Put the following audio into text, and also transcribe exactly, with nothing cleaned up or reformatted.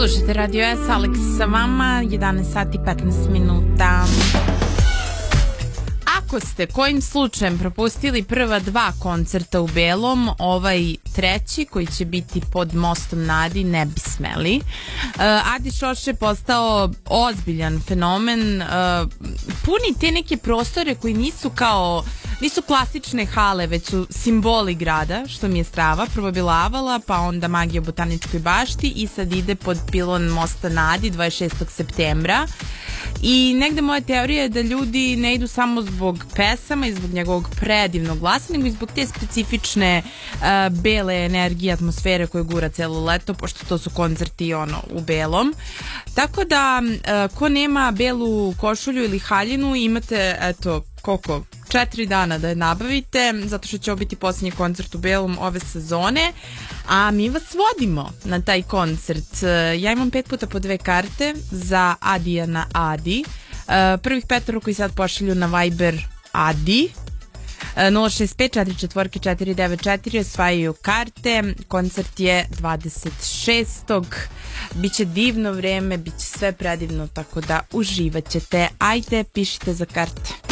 Slušajte Radio S, Alex sa vama, jedanaest sati i petnaest minuta. Ako ste kojim slučajem propustili prva dva koncerta u Belom, ovaj treći koji će biti pod mostom na Adi ne bi smeli. Uh, Adi Šoš je postao ozbiljan fenomen, uh, puni te neke prostore koji nisu kao nisu klasične hale, već su simboli grada, što mi je strava. Prvo bila Avala, pa onda Magija u Botaničkoj bašti i sad ide pod pilon mosta na Adi dvadeset šestog septembra. I negde moja teorija je da ljudi ne idu samo zbog pesama i zbog njegovog predivnog glasa, nego i zbog te specifične uh, bele energije, atmosfere koje gura celo leto, pošto to su koncerti ono u belom. Tako da uh, ko nema belu košulju ili haljinu, imate eto koliko četiri dana da je nabavite, zato što će ovo biti posljednji koncert u belom ove sezone, a mi vas vodimo na taj koncert. Ja imam pet puta po dve karte za Adija na Adi. Prvih petoro koji sad pošalju na Viber Adi nula šest pet četiri četiri četiri devet četiri osvajaju karte. Koncert je dvadeset šestog Biće divno vreme, biće sve predivno, tako da uživat ćete. Ajde, pišite za karte.